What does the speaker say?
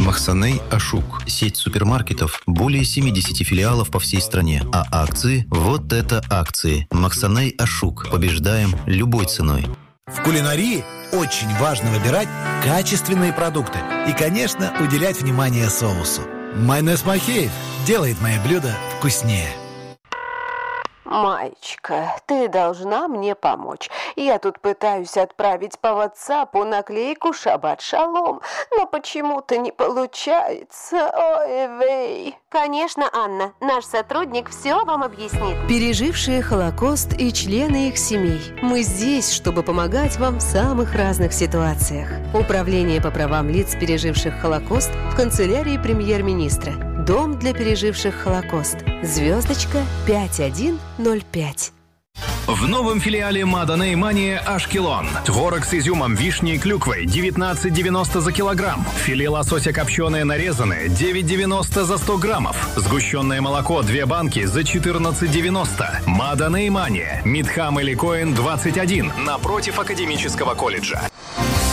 Махсаней Ашук. Сеть супермаркетов. Более 70 филиалов по всей стране. А акции? Вот это акции. Махсаней Ашук. Побеждаем любой ценой. В кулинарии очень важно выбирать качественные продукты и, конечно, уделять внимание соусу. Майонез Махеев делает мои блюда вкуснее. Маечка, ты должна мне помочь. Я тут пытаюсь отправить по WhatsApp наклейку «Шаббат шалом», но почему-то не получается. Ой, вей. Конечно, Анна, наш сотрудник все вам объяснит. Пережившие Холокост и члены их семей. Мы здесь, чтобы помогать вам в самых разных ситуациях. Управление по правам лиц, переживших Холокост, в канцелярии премьер-министра. Дом для переживших Холокост. Звездочка 5105. В новом филиале Маданей Мания Ашкелон. Творог с изюмом, вишней и клюквой 19,90 за килограмм. Филе лосося копченое нарезанное 9,90 за 100 граммов. Сгущенное молоко 2 банки за 14,90. Маданей Мания. Мидхам или Коэн 21. Напротив Академического колледжа.